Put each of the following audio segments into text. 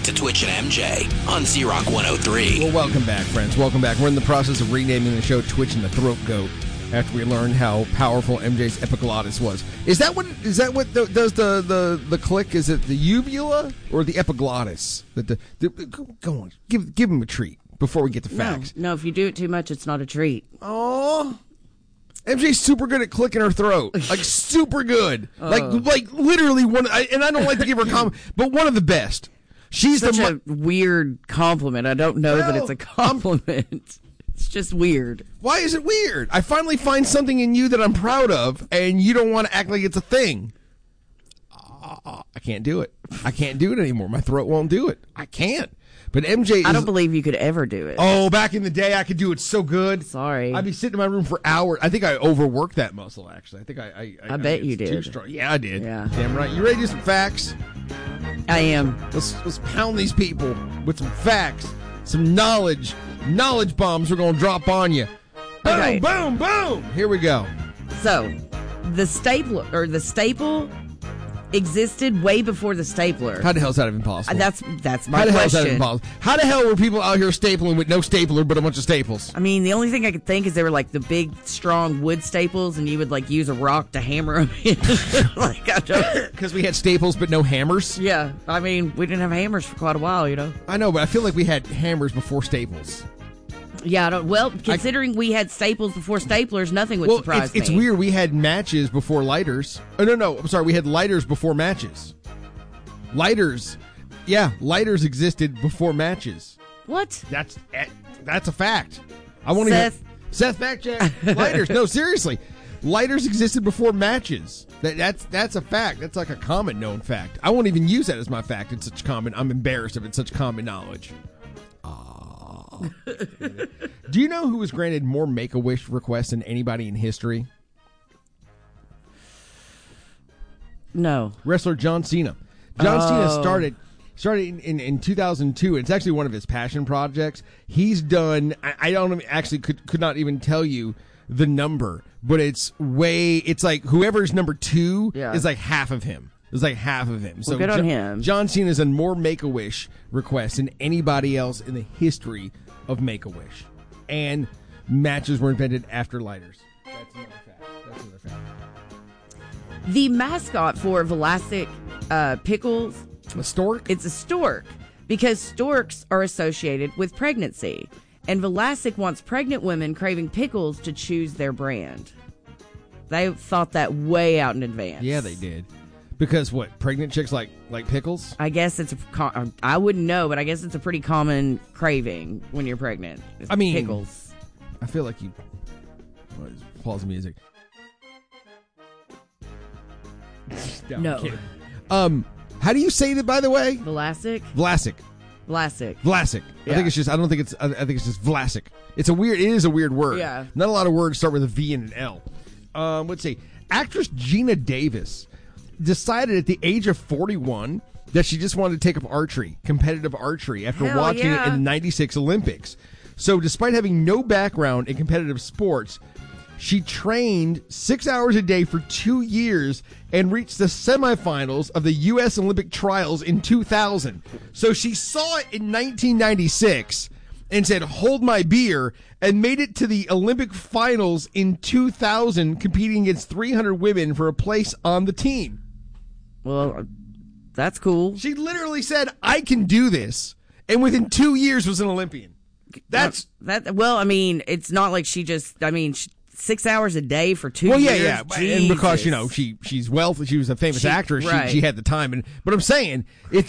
back to Twitch and MJ on Z-Rock 103. Well, welcome back, friends. Welcome back. We're in the process of renaming the show Twitch and the Throat Goat after we learned how powerful MJ's epiglottis was. Is that what does the click? Is it the uvula or the epiglottis? Go on, give him a treat before we get to facts. No, if you do it too much, it's not a treat. Oh, MJ's super good at clicking her throat, like super good, like literally one. And I don't like to give her a compliment, but one of the best. She's such a weird compliment. I don't know that it's a compliment. It's just weird. Why is it weird? I finally find something in you that I'm proud of, and you don't want to act like it's a thing. I can't do it. I can't do it anymore. My throat won't do it. I can't. But MJ I don't believe you could ever do it. Oh, back in the day, I could do it so good. Sorry. I'd be sitting in my room for hours. I think I overworked that muscle, actually. I think I bet you did. Too strong. Yeah, I did. Yeah. Damn right. You ready to do some facts? I am. Let's pound these people with some facts, some knowledge bombs we're going to drop on you. Boom, Okay. boom, boom. Here we go. So, the staple existed way before the stapler. How the hell is that even possible? That's my How the hell is that question. even possible? How the hell were people out here stapling with no stapler but a bunch of staples? I mean, the only thing I could think is they were like the big, strong wood staples, and you would like use a rock to hammer them in. Like, I don't. Because we had staples but no hammers? Yeah, I mean, we didn't have hammers for quite a while, you know. I know, but I feel like we had hammers before staples. Yeah, I don't. Well, considering we had staples before staplers, nothing would surprise me. It's weird. We had matches before lighters. Oh, no. I'm sorry. We had lighters before matches. Lighters existed before matches. What? That's a fact. I want to Seth fact check. Lighters. No, seriously. Lighters existed before matches. That's a fact. That's like a common known fact. I won't even use that as my fact. It's such common. I'm embarrassed of it. Such common knowledge. Do you know who was granted more Make-A-Wish requests than anybody in history? No. Wrestler John Cena. John Cena started in 2002. It's actually one of his passion projects. He's done, I don't actually could not even tell you the number, but it's like whoever's number 2 is like half of him. It's like half of him. So good on him. John Cena's done more Make-A-Wish requests than anybody else in the history of Make-A-Wish. And matches were invented after lighters. That's another fact. The mascot for Vlasic Pickles. A stork? It's a stork because storks are associated with pregnancy. And Vlasic wants pregnant women craving pickles to choose their brand. They thought that way out in advance. Yeah, they did. Because what, pregnant chicks like pickles? I guess it's I wouldn't know, but I guess it's a pretty common craving when you're pregnant. I mean, pickles. I feel like you. Pause the music. No. How do you say that, by the way? Vlasic. Vlasic. Yeah. I think it's just Vlasic. It is a weird word. Yeah. Not a lot of words start with a V and an L. Let's see. Actress Gina Davis decided at the age of 41 that she just wanted to take up competitive archery, after watching it in the 96 Olympics. So despite having no background in competitive sports, she trained 6 hours a day for 2 years and reached the semifinals of the U.S. Olympic trials in 2000. So she saw it in 1996 and said, hold my beer, and made it to the Olympic finals in 2000, competing against 300 women for a place on the team. Well, that's cool. She literally said, I can do this, and within 2 years was an Olympian. Well, I mean, it's not like she just, 6 hours a day for 2 years. Yeah. And because, she's wealthy, she was a famous actress, right. she had the time. But I'm saying, does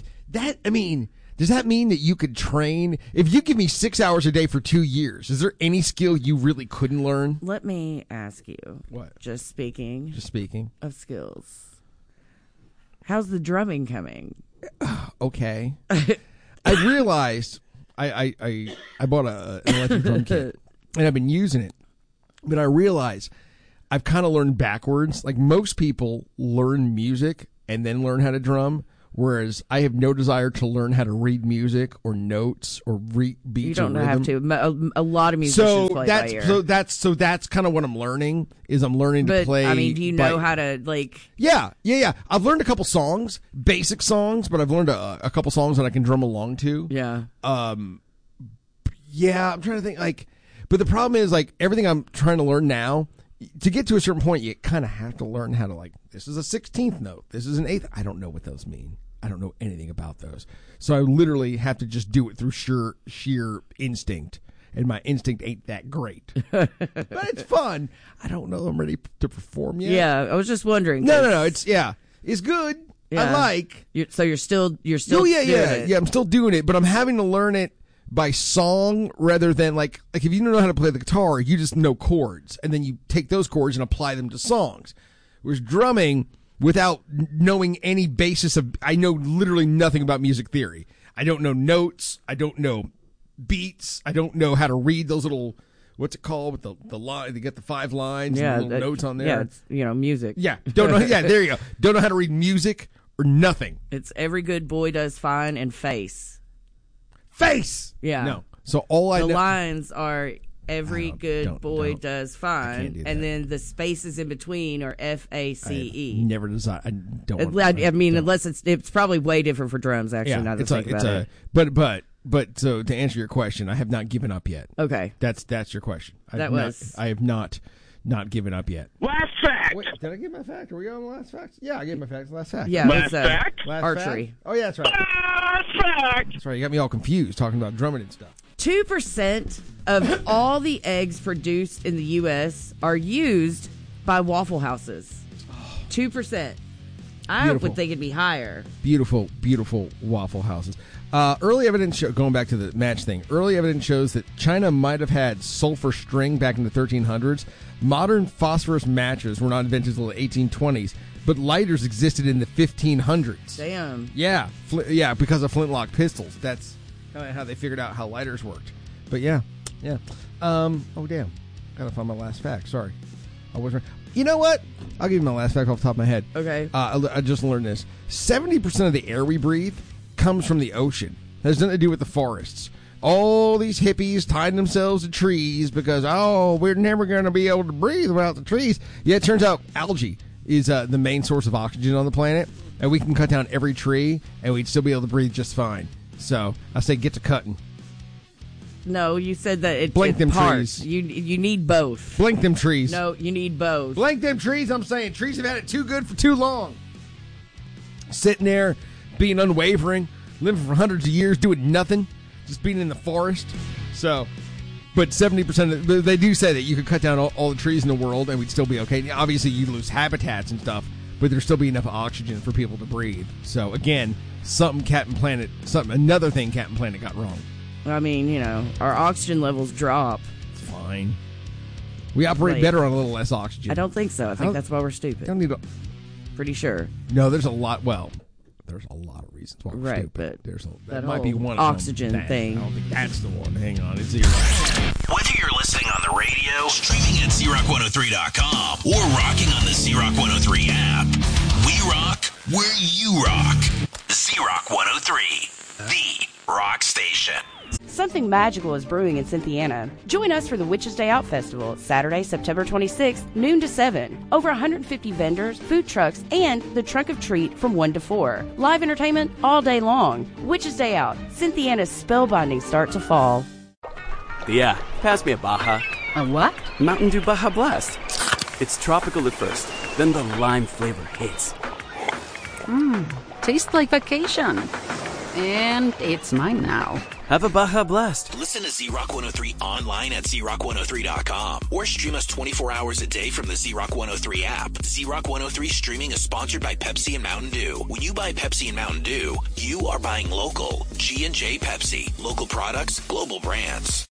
that mean that you could train? If you give me 6 hours a day for 2 years, is there any skill you really couldn't learn? Let me ask you. What? Just speaking of skills. How's the drumming coming? Okay. I realized I bought an electric drum kit, and I've been using it. But I realize I've kind of learned backwards. Like most people learn music and then learn how to drum. Whereas I have no desire to learn how to read music or notes or beats. You don't or have rhythm. to. A lot of musicians play by ear. So that's kind of what I'm learning. I'm learning to play. I mean, do you know how to like? Yeah. I've learned a couple songs, basic songs, but I've learned a couple songs that I can drum along to. Yeah. Yeah, I'm trying to think but the problem is everything I'm trying to learn now. To get to a certain point, you kind of have to learn how to this is a 16th note. This is an 8th. I don't know what those mean. I don't know anything about those. So I literally have to just do it through sheer instinct. And my instinct ain't that great. But it's fun. I don't know I'm ready to perform yet. Yeah, I was just wondering. No. It's good. Yeah. I like. So you're still doing it. Yeah, I'm still doing it, but I'm having to learn it by song rather than like if you don't know how to play the guitar, you just know chords. And then you take those chords and apply them to songs. Whereas drumming, without knowing any basis of, I know literally nothing about music theory. I don't know notes. I don't know beats. I don't know how to read those little, what's it called with the line? They get the 5 lines and little notes on there. Yeah, it's music. Yeah, don't know. Yeah, there you go. Don't know how to read music or nothing. It's Every Good Boy Does Fine and Face. Yeah. No. So all I know, the lines are Every Good Boy Does Fine, do and then the spaces in between are FACE. Never design. I don't. I mean, unless it's probably way different for drums. Actually, now that I think about it. But so to answer your question, I have not given up yet. Okay, that's your question. I have not given up yet. Last fact. Wait, did I give my fact? Are we on the last fact? Yeah, I gave my fact. Last fact. Yeah, last fact. Last archery. Fact? Oh yeah, that's right. Last fact. That's right. You got me all confused talking about drumming and stuff. 2% of all the eggs produced in the U.S. are used by Waffle Houses. 2%. I would think it'd be higher. Beautiful, beautiful Waffle Houses. Early evidence, going back to the match thing, early evidence shows that China might have had sulfur string back in the 1300s. Modern phosphorus matches were not invented until the 1820s, but lighters existed in the 1500s. Damn. Yeah, because of flintlock pistols. That's kind of how they figured out how lighters worked. But yeah. Oh, damn. Gotta find my last fact. Sorry. I wasn't. You know what? I'll give you my last fact off the top of my head. Okay. I just learned this. 70% of the air we breathe comes from the ocean. It has nothing to do with the forests. All these hippies tied themselves to trees because, we're never going to be able to breathe without the trees. Yeah, it turns out algae is the main source of oxygen on the planet, and we can cut down every tree, and we'd still be able to breathe just fine. So I say get to cutting. No, you said that it's them parts. trees. You need both. Blink them trees. No, you need both. Blink them trees, I'm saying. Trees have had it too good for too long. Sitting there, being unwavering, living for hundreds of years, doing nothing, just being in the forest. So, but 70%, they do say that you could cut down all the trees in the world and we'd still be okay. Obviously, you lose habitats and stuff, but there'd still be enough oxygen for people to breathe. So, again, another thing Captain Planet got wrong. I mean, our oxygen levels drop. It's fine. We operate better on a little less oxygen. I don't think so. I think that's why we're stupid. Don't need Pretty sure. No, there's a lot. Well, there's a lot of reasons why we're stupid. But that might be one oxygen of them. thing. I don't think that's the one. Hang on, it's Whether you're listening on the radio, streaming at ZRock103.com, or rocking on the ZRock 103 app, we rock where you rock. ZRock 103, the rock station. Something magical is brewing in Cynthiana. Join us for the Witches Day Out Festival, Saturday, September 26th, noon to 7. Over 150 vendors, food trucks, and the Trunk of Treat from 1 to 4. Live entertainment all day long. Witches Day Out, Cynthiana's spellbinding start to fall. Yeah, pass me a Baja. A what? Mountain Dew Baja Blast. It's tropical at first, then the lime flavor hits. Tastes like vacation. And it's mine now. Have a Baja Blast. Listen to ZRock 103 online at ZRock103.com or stream us 24 hours a day from the ZRock 103 app. ZRock 103 streaming is sponsored by Pepsi and Mountain Dew. When you buy Pepsi and Mountain Dew, you are buying local. G&J Pepsi. Local products, global brands.